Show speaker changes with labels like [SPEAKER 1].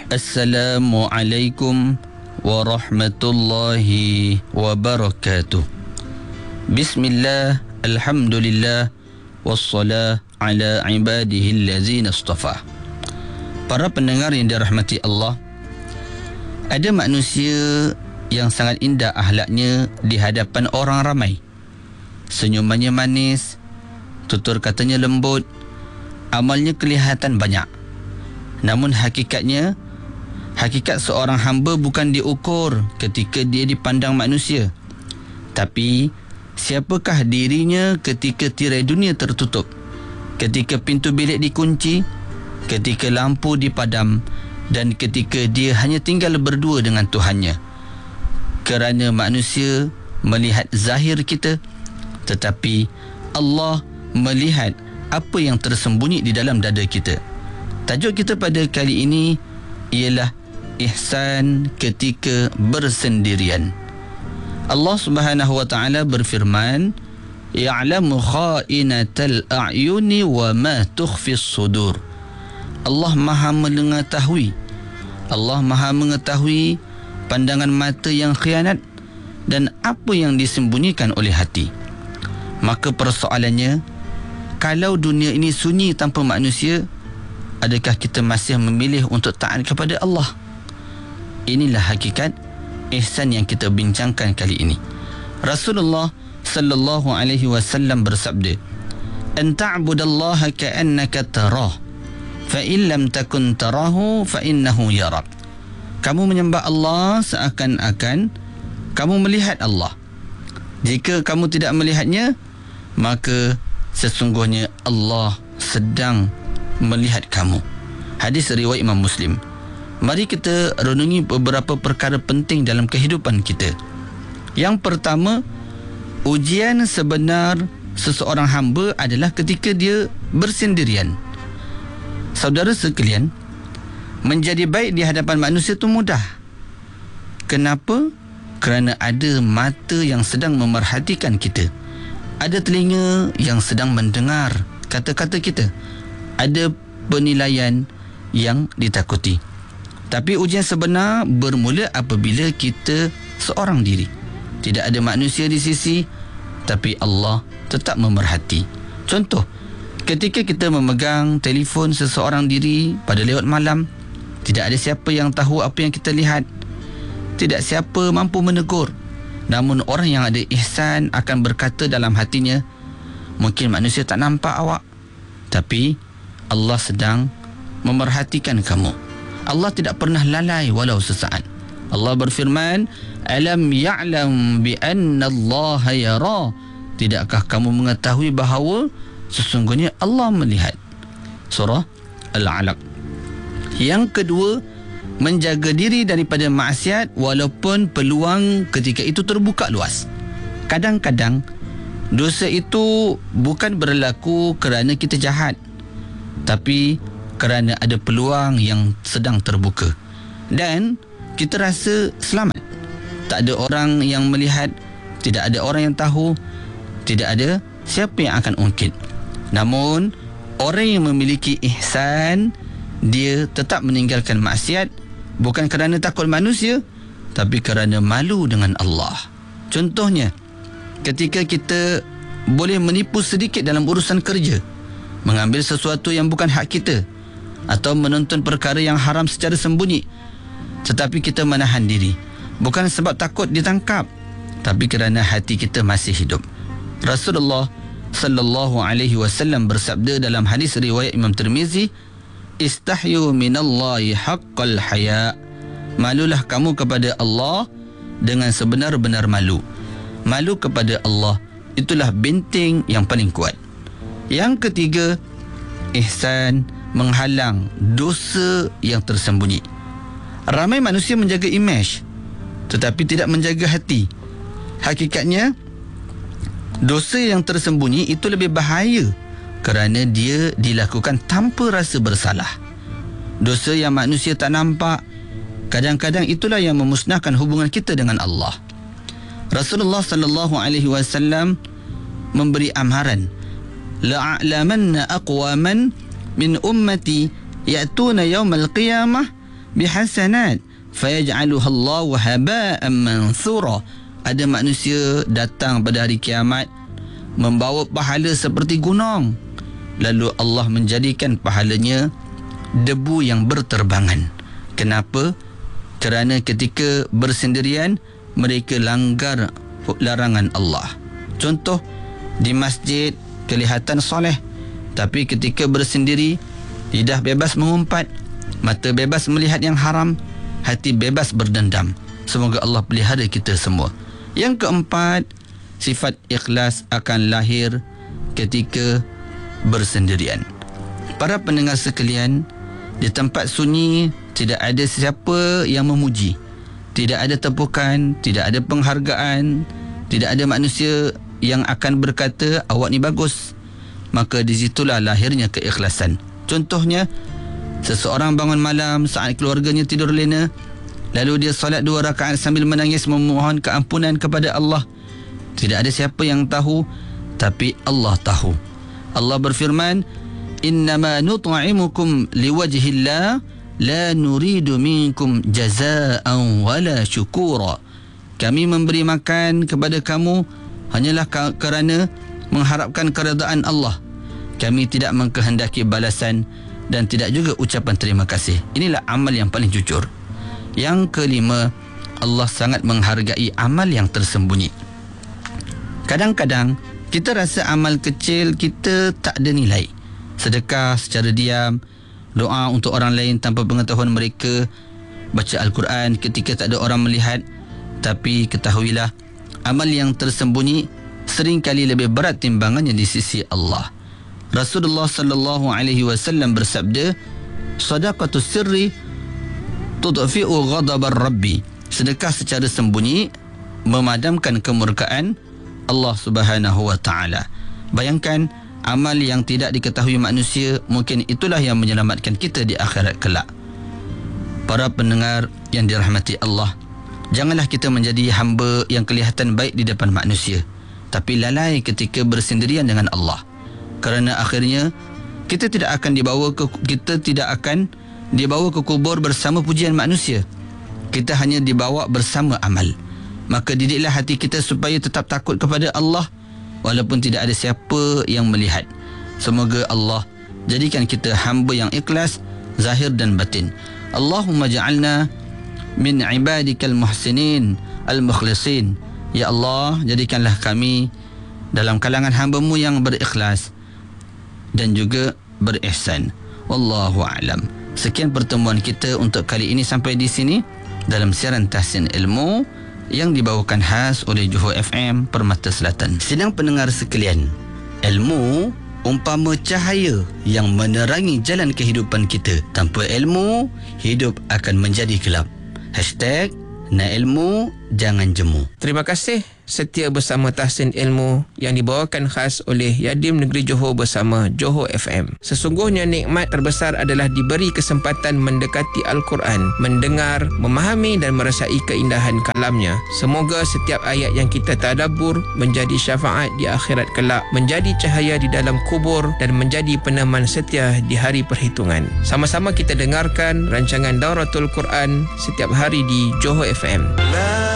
[SPEAKER 1] Assalamualaikum warahmatullahi wabarakatuh. Bismillah, alhamdulillah, wassalah ala ibadihi allazina istafa. Para pendengar yang dirahmati Allah, ada manusia yang sangat indah akhlaknya di hadapan orang ramai. Senyumannya manis, tutur katanya lembut, amalnya kelihatan banyak. Namun hakikat seorang hamba bukan diukur ketika dia dipandang manusia, tapi siapakah dirinya ketika tirai dunia tertutup, ketika pintu bilik dikunci, ketika lampu dipadam, dan ketika dia hanya tinggal berdua dengan Tuhannya. Kerana manusia melihat zahir kita, tetapi Allah melihat apa yang tersembunyi di dalam dada kita. Tajuk kita pada kali ini ialah ihsan ketika bersendirian. Allah Subhanahu wa taala berfirman, "Ya'lamu kha'inatal a'yuni wa ma tukhfis sudur." Allah Maha mengetahui. Allah Maha mengetahui pandangan mata yang khianat dan apa yang disembunyikan oleh hati. Maka persoalannya, kalau dunia ini sunyi tanpa manusia, adakah kita masih memilih untuk taat kepada Allah? Inilah hakikat ihsan yang kita bincangkan kali ini. Rasulullah sallallahu alaihi wasallam bersabda, "An ta'budallaha ka'annaka tarah, fa in lam takun tarahu fa innahu yarak." Kamu menyembah Allah seakan-akan kamu melihat Allah. Jika kamu tidak melihatnya, maka sesungguhnya Allah sedang melihat kamu. Hadis riwayat Imam Muslim. Mari kita renungi beberapa perkara penting dalam kehidupan kita. Yang pertama, ujian sebenar seseorang hamba adalah ketika dia bersendirian. Saudara sekalian, menjadi baik di hadapan manusia itu mudah. Kenapa? Kerana ada mata yang sedang memerhatikan kita. Ada telinga yang sedang mendengar kata-kata kita. Ada penilaian yang ditakuti. Tapi ujian sebenar bermula apabila kita seorang diri. Tidak ada manusia di sisi, tapi Allah tetap memerhati. Contoh, ketika kita memegang telefon seseorang diri pada lewat malam, tidak ada siapa yang tahu apa yang kita lihat. Tidak siapa mampu menegur. Namun orang yang ada ihsan akan berkata dalam hatinya, mungkin manusia tak nampak awak, tapi Allah sedang memerhatikan kamu. Allah tidak pernah lalai walau sesaat. Allah berfirman, "Alam ya'lam bi anna Allah yara." Tidakkah kamu mengetahui bahawa sesungguhnya Allah melihat? Surah Al-Alaq. Yang kedua, menjaga diri daripada maksiat walaupun peluang ketika itu terbuka luas. Kadang-kadang dosa itu bukan berlaku kerana kita jahat, tapi kerana ada peluang yang sedang terbuka dan kita rasa selamat. Tak ada orang yang melihat, tidak ada orang yang tahu, tidak ada siapa yang akan ungkit. Namun orang yang memiliki ihsan, dia tetap meninggalkan maksiat bukan kerana takut manusia, tapi kerana malu dengan Allah. Contohnya, ketika kita boleh menipu sedikit dalam urusan kerja, mengambil sesuatu yang bukan hak kita, atau menonton perkara yang haram secara sembunyi, tetapi kita menahan diri, bukan sebab takut ditangkap, tapi kerana hati kita masih hidup. Rasulullah sallallahu alaihi wasallam bersabda dalam hadis riwayat Imam Tirmizi, "Istahyu minallahi haqqal haya." Malulah kamu kepada Allah dengan sebenar-benar malu. Malu kepada Allah, itulah benteng yang paling kuat. Yang ketiga, ihsan menghalang dosa yang tersembunyi. Ramai manusia menjaga imej, tetapi tidak menjaga hati. Hakikatnya, dosa yang tersembunyi itu lebih bahaya kerana dia dilakukan tanpa rasa bersalah. Dosa yang manusia tak nampak, kadang-kadang itulah yang memusnahkan hubungan kita dengan Allah. Rasulullah sallallahu alaihi wasallam memberi amaran, la'alamanna aqwaman min ummati ya'tuna yawmal qiyamah bihasanat fayaj'aluha Allahu haba'an manthura. Ada manusia datang pada hari kiamat membawa pahala seperti gunung, lalu Allah menjadikan pahalanya debu yang berterbangan. Kenapa? Kerana ketika bersendirian mereka langgar larangan Allah. Contoh, di masjid kelihatan soleh, tapi ketika bersendiri lidah bebas mengumpat, mata bebas melihat yang haram, hati bebas berdendam. Semoga Allah pelihara kita semua. Yang keempat, sifat ikhlas akan lahir ketika bersendirian. Para pendengar sekalian, di tempat sunyi tidak ada siapa yang memuji, tidak ada tepukan, tidak ada penghargaan, tidak ada manusia yang akan berkata awak ni bagus. Maka di situlah lahirnya keikhlasan. Contohnya, seseorang bangun malam saat keluarganya tidur lena, lalu dia solat 2 rakaat sambil menangis memohon keampunan kepada Allah. Tidak ada siapa yang tahu, tapi Allah tahu. Allah berfirman, innama nut'imukum liwajhillah la nuridu minkum jazaa'an wala syukura. Kami memberi makan kepada kamu hanyalah kerana mengharapkan keredaan Allah. Kami tidak mengkehendaki balasan dan tidak juga ucapan terima kasih. Inilah amal yang paling jujur. Yang kelima, Allah sangat menghargai amal yang tersembunyi. Kadang-kadang kita rasa amal kecil kita tak ada nilai. Sedekah secara diam, doa untuk orang lain tanpa pengetahuan mereka, baca Al-Quran ketika tak ada orang melihat. Tapi ketahuilah, amal yang tersembunyi seringkali lebih berat timbangannya di sisi Allah. Rasulullah sallallahu alaihi wasallam bersabda, "Shadaqatus sirri tudfi'u ghadabar Rabbi." Sedekah secara sembunyi memadamkan kemurkaan Allah Subhanahu wa taala. Bayangkan, amal yang tidak diketahui manusia, mungkin itulah yang menyelamatkan kita di akhirat kelak. Para pendengar yang dirahmati Allah, janganlah kita menjadi hamba yang kelihatan baik di depan manusia, tapi lalai ketika bersendirian dengan Allah. Kerana akhirnya kita tidak akan dibawa ke kubur bersama pujian manusia. Kita hanya dibawa bersama amal. Maka didiklah hati kita supaya tetap takut kepada Allah walaupun tidak ada siapa yang melihat. Semoga Allah jadikan kita hamba yang ikhlas zahir dan batin. Allahumma ja'alna min ibadikal muhsinin al-mukhlisin. Ya Allah, jadikanlah kami dalam kalangan hamba-Mu yang berikhlas dan juga berihsan. Wallahu a'lam. Sekian pertemuan kita untuk kali ini sampai di sini dalam siaran Tahsin Ilmu yang dibawakan khas oleh Johor FM Permata Selatan. Sidang pendengar sekalian, ilmu umpama cahaya yang menerangi jalan kehidupan kita. Tanpa ilmu, hidup akan menjadi gelap. #nak ilmu, jangan jemu.
[SPEAKER 2] Terima kasih setia bersama Tahsin Ilmu yang dibawakan khas oleh Yadim Negeri Johor bersama Johor FM. Sesungguhnya nikmat terbesar adalah diberi kesempatan mendekati Al-Quran, mendengar, memahami dan merasai keindahan kalamnya. Semoga setiap ayat yang kita tadabbur menjadi syafaat di akhirat kelak, menjadi cahaya di dalam kubur dan menjadi peneman setia di hari perhitungan. Sama-sama kita dengarkan rancangan Dauratul Quran setiap hari di Johor FM.